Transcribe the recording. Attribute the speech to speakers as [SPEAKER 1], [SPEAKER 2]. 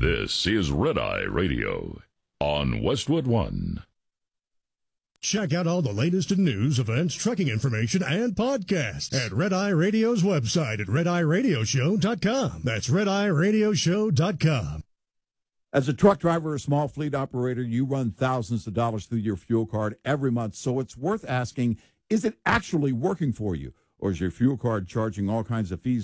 [SPEAKER 1] This is Red Eye Radio on Westwood One.
[SPEAKER 2] Check out all the latest in news, events, trucking information, and podcasts at Red Eye Radio's website at RedEyeRadioshow.com. That's RedEyeRadioshow.com.
[SPEAKER 3] As a truck driver or small fleet operator, you run thousands of dollars through your fuel card every month, so it's worth asking, is it actually working for you? Or is your fuel card charging all kinds of fees